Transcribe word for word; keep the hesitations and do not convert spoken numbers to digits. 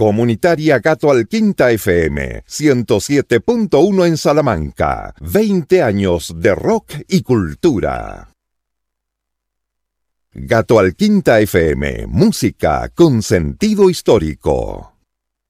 Comunitaria Gato Alquinta F M, ciento siete punto uno en Salamanca. veinte años de rock y cultura. Gato Alquinta F M, música con sentido histórico.